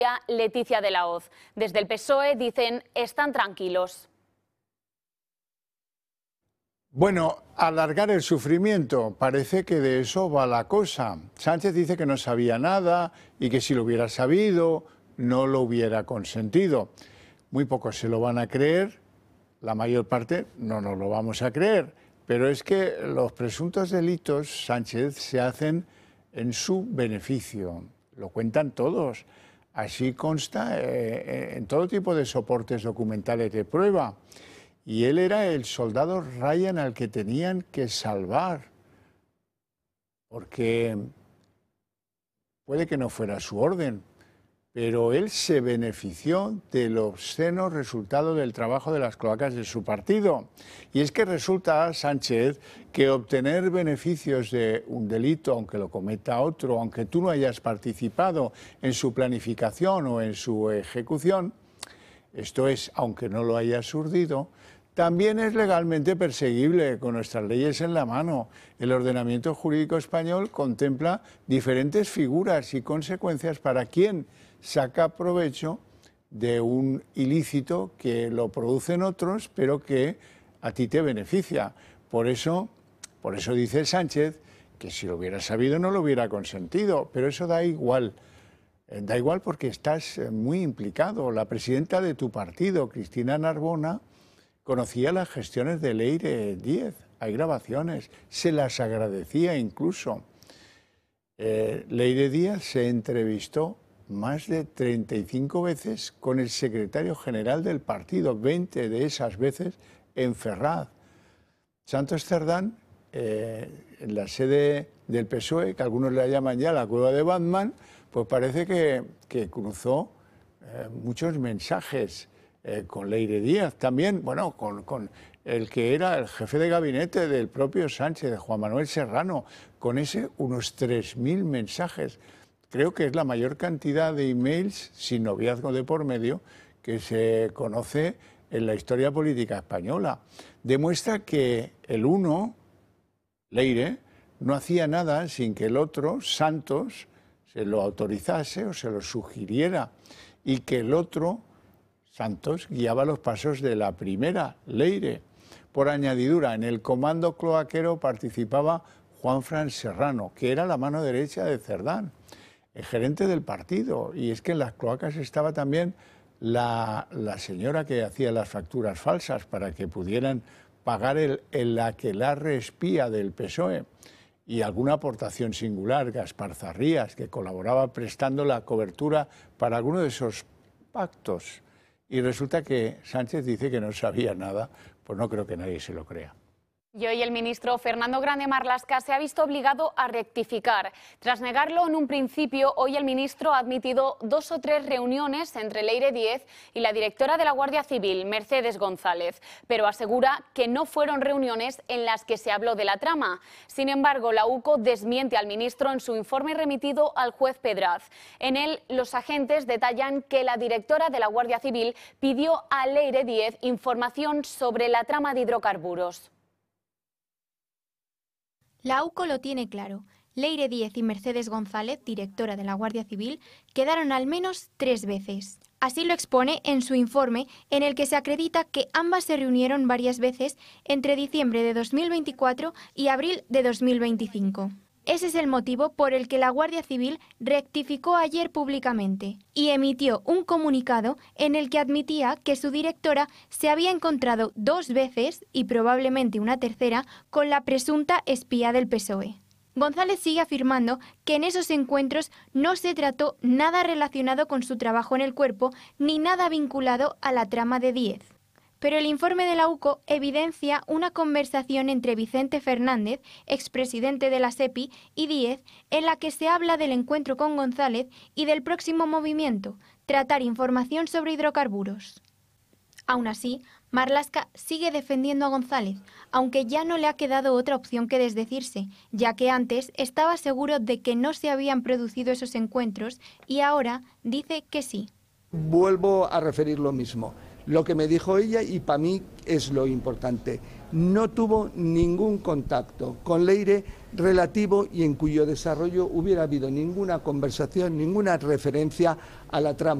Leticia de la Hoz. Desde el PSOE dicen están tranquilos. Bueno, alargar el sufrimiento, parece que de eso va la cosa. Sánchez dice que no sabía nada y que si lo hubiera sabido no lo hubiera consentido. Muy pocos se lo van a creer, la mayor parte no nos lo vamos a creer, pero es que los presuntos delitos, Sánchez, se hacen en su beneficio, lo cuentan todos. Así consta en todo tipo de soportes documentales de prueba. Y él era el soldado Ryan al que tenían que salvar, porque puede que no fuera su orden, pero él se benefició del obsceno resultado del trabajo de las cloacas de su partido. Y es que resulta, Sánchez, que obtener beneficios de un delito, aunque lo cometa otro, aunque tú no hayas participado en su planificación o en su ejecución, esto es, aunque no lo hayas urdido, también es legalmente perseguible con nuestras leyes en la mano. El ordenamiento jurídico español contempla diferentes figuras y consecuencias para quien saca provecho de un ilícito que lo producen otros, pero que a ti te beneficia. Por eso dice Sánchez que si lo hubiera sabido no lo hubiera consentido, pero eso da igual. Da igual porque estás muy implicado. La presidenta de tu partido, Cristina Narbona, conocía las gestiones de Leire Díez, hay grabaciones, se las agradecía incluso. Leire Díez se entrevistó más de 35 veces con el secretario general del partido, 20 de esas veces en Ferraz. Santos Cerdán, en la sede del PSOE, que algunos la llaman ya la cueva de Batman, pues parece que cruzó muchos mensajes con Leire Díez, también, bueno, con el que era el jefe de gabinete del propio Sánchez, de Juan Manuel Serrano, con ese unos 3.000 mensajes. Creo que es la mayor cantidad de emails sin noviazgo de por medio que se conoce en la historia política española. Demuestra que el uno, Leire, no hacía nada sin que el otro, Santos, se lo autorizase o se lo sugiriera, y que el otro, Santos, guiaba los pasos de la primera, Leire. Por añadidura, en el comando cloaquero participaba Juanfran Serrano, que era la mano derecha de Cerdán, el gerente del partido. Y es que en las cloacas estaba también la señora que hacía las facturas falsas para que pudieran pagar el aquelarre espía del PSOE. Y alguna aportación singular, Gaspar Zarrías, que colaboraba prestando la cobertura para alguno de esos pactos. Y resulta que Sánchez dice que no sabía nada, pues no creo que nadie se lo crea. Y hoy el ministro Fernando Grande Marlaska se ha visto obligado a rectificar. Tras negarlo en un principio, hoy el ministro ha admitido 2 o 3 reuniones entre Leire Díez y la directora de la Guardia Civil, Mercedes González, pero asegura que no fueron reuniones en las que se habló de la trama. Sin embargo, la UCO desmiente al ministro en su informe remitido al juez Pedraz. En él, los agentes detallan que la directora de la Guardia Civil pidió a Leire Díez información sobre la trama de hidrocarburos. La UCO lo tiene claro. Leire Díez y Mercedes González, directora de la Guardia Civil, quedaron al menos 3 veces. Así lo expone en su informe, en el que se acredita que ambas se reunieron varias veces entre diciembre de 2024 y abril de 2025. Ese es el motivo por el que la Guardia Civil rectificó ayer públicamente y emitió un comunicado en el que admitía que su directora se había encontrado 2 veces, y probablemente una tercera, con la presunta espía del PSOE. González sigue afirmando que en esos encuentros no se trató nada relacionado con su trabajo en el cuerpo ni nada vinculado a la trama de Díez. Pero el informe de la UCO evidencia una conversación entre Vicente Fernández, expresidente de la SEPI, y Díez, en la que se habla del encuentro con González y del próximo movimiento, tratar información sobre hidrocarburos. Aún así, Marlaska sigue defendiendo a González, aunque ya no le ha quedado otra opción que desdecirse, ya que antes estaba seguro de que no se habían producido esos encuentros y ahora dice que sí. Vuelvo a referir lo mismo. lo que me dijo ella, y para mí es lo importante. No tuvo ningún contacto con Leire relativo y en cuyo desarrollo hubiera habido ninguna conversación, ninguna referencia a la trama.